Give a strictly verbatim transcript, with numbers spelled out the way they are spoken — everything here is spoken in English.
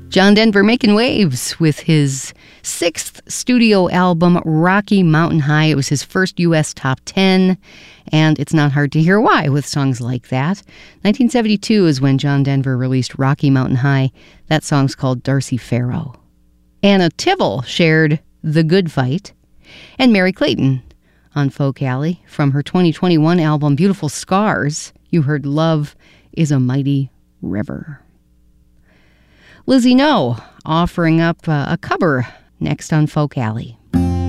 John Denver making waves with his sixth studio album, Rocky Mountain High. It was his first U S top ten, and it's not hard to hear why with songs like that. nineteen seventy-two is when John Denver released Rocky Mountain High. That song's called Darcy Farrow. Anna Tivell shared The Good Fight, and Mary Clayton on Folk Alley. From her twenty twenty-one album, Beautiful Scars, you heard Love is a Mighty River. Lizzie No offering up uh, a cover next on Folk Alley.